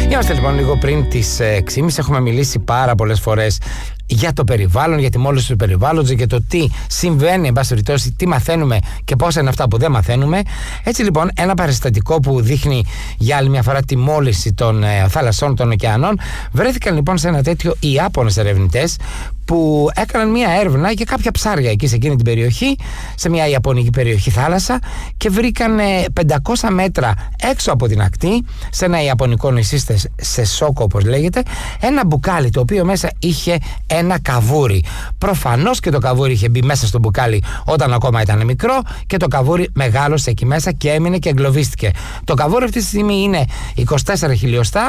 Είμαστε λοιπόν λίγο πριν τις 6.30. Έχουμε μιλήσει πάρα πολλές φορές για το περιβάλλον, για τη μόλυνση του περιβάλλοντος, για το τι συμβαίνει, εν πάση περιπτώσει, τι μαθαίνουμε και πόσα είναι αυτά που δεν μαθαίνουμε. Έτσι λοιπόν, ένα παραστατικό που δείχνει για άλλη μια φορά τη μόλυνση των θάλασσών, των ωκεανών, βρέθηκαν λοιπόν σε ένα τέτοιο οι Ιάπωνες ερευνητές που έκαναν μια έρευνα για κάποια ψάρια εκεί σε εκείνη την περιοχή, σε μια ιαπωνική περιοχή θάλασσα, και βρήκαν 500 μέτρα έξω από την ακτή, σε ένα ιαπωνικό νησί, σε Σόκο όπως λέγεται, ένα μπουκάλι το οποίο μέσα είχε ένα καβούρι. Προφανώς και το καβούρι είχε μπει μέσα στο μπουκάλι όταν ακόμα ήταν μικρό, και το καβούρι μεγάλωσε εκεί μέσα και έμεινε και εγκλωβίστηκε. Το καβούρι αυτή τη στιγμή είναι 24 χιλιοστά,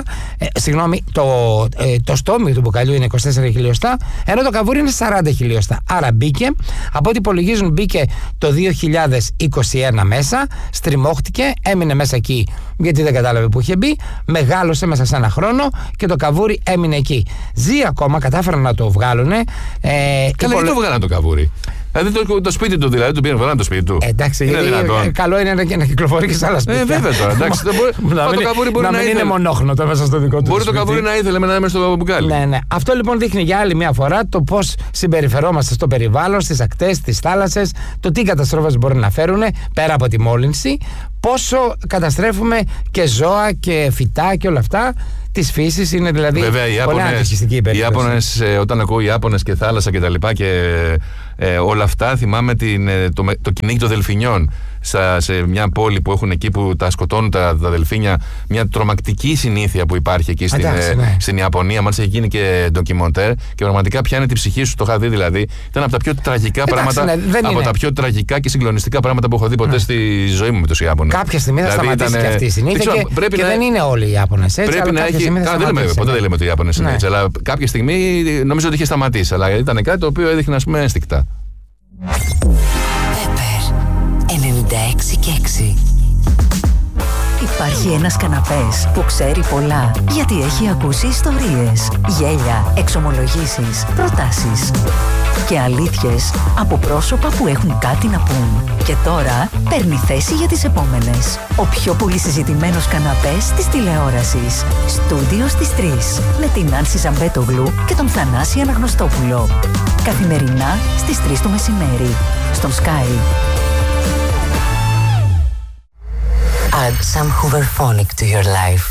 το στόμι του μπουκαλιού είναι 24 χιλιοστά, ενώ το καβούρι είναι 40 χιλιοστά. Άρα μπήκε, από ό,τι υπολογίζουν, μπήκε το 2021 μέσα, στριμώχτηκε, έμεινε μέσα εκεί γιατί δεν κατάλαβε που είχε μπει, μεγάλωσε μέσα σε ένα χρόνο και το καβούρι έμεινε εκεί. Ζει ακόμα, κατάφεραν να το βγάλουνε. Καλά, γιατί το βγάλανε το καβούρι? Δηλαδή το σπίτι του, δηλαδή, του πήγαινε βγάλανε το σπίτι του. Εντάξει, γιατί καλό είναι να κυκλοφορεί και σε άλλα σπίτια. Βέβαια τώρα, εντάξει. Το καβούρι μπορεί να μην είναι μονόχνοτο μέσα στο δικό του. Μπορεί το καβούρι να ήθελε να είναι στο μπουκάλι. Ναι. Αυτό λοιπόν δείχνει για άλλη μια φορά το πώς συμπεριφερόμαστε στο περιβάλλον, στις ακτές, στις θάλασσες, το τι καταστροφές μπορεί να φέρουν πέρα από τη μόλυνση, πόσο καταστρέφουμε και ζώα και φυτά και όλα αυτά της φύσης. Είναι δηλαδή πολύ ανησυχητική η περίπτωση. Οι Ιάπωνες, όταν ακούω Ιάπωνες και θάλασσα και τα λοιπά και όλα αυτά, θυμάμαι το κυνήγι των δελφινιών σε μια πόλη που έχουν εκεί που τα σκοτώνουν τα δελφίνια. Μια τρομακτική συνήθεια που υπάρχει εκεί στην Ιαπωνία. Μάλιστα έχει γίνει και ντοκιμοντέρ και πραγματικά πιάνει την ψυχή σου. Το είχα δει δηλαδή. Ήταν από τα πιο τραγικά πράγματα. Τα πιο τραγικά και συγκλονιστικά πράγματα που έχω δει ποτέ στη ζωή μου με τους Ιάπωνες. Κάποια στιγμή θα σταματήσει και αυτή η συνήθεια και δεν είναι όλοι οι Ιάπωνες έτσι. Πρέπει να έχει. Ποτέ δεν λέμε ότι οι Ιάπωνες είναι έτσι. Αλλά κάποια στιγμή νομίζω ότι είχε σταματήσει. Αλλά ήταν κάτι το οποίο έδειχνε, ας πούμε, ένστικτα. 96,6. Υπάρχει ένας καναπές που ξέρει πολλά, γιατί έχει ακούσει ιστορίες, γέλια, εξομολογήσεις, προτάσεις και αλήθειες από πρόσωπα που έχουν κάτι να πούν. Και τώρα παίρνει θέση για τις επόμενες. Ο πιο πολύ συζητημένος καναπές της τηλεόρασης. Στούντιο στις 3. Με την Άνση Ζαμπέτογλου και τον Θανάση Αναγνωστόπουλο. Καθημερινά στις 3 το μεσημέρι. Στον Sky. Add some Hooverphonic to your life.